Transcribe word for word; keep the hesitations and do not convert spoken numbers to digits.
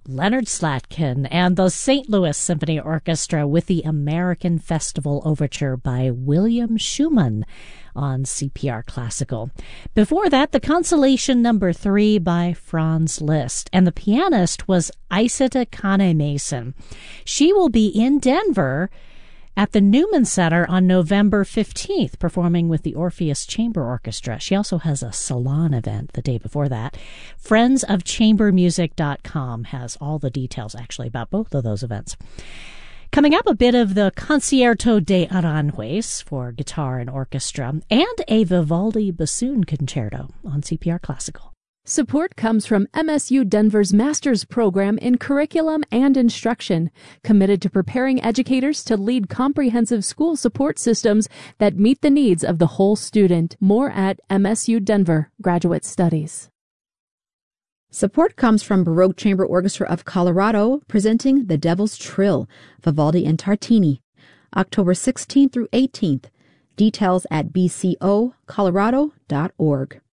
Leonard Slatkin and the Saint Louis Symphony Orchestra with the American Festival Overture by William Schumann on C P R Classical. Before that, the Consolation Number Three by Franz Liszt, and the pianist was Isata Kane-Mason. She will be in Denver at the Newman Center on November fifteenth, performing with the Orpheus Chamber Orchestra. She also has a salon event the day before that. friends of chamber music dot com has all the details, actually, about both of those events. Coming up, a bit of the Concierto de Aranjuez for guitar and orchestra, and a Vivaldi bassoon concerto on C P R Classical. Support comes from M S U Denver's Master's Program in Curriculum and Instruction, committed to preparing educators to lead comprehensive school support systems that meet the needs of the whole student. More at M S U Denver Graduate Studies. Support comes from Baroque Chamber Orchestra of Colorado, presenting The Devil's Trill, Vivaldi and Tartini, October sixteenth through eighteenth. Details at b c o colorado dot org.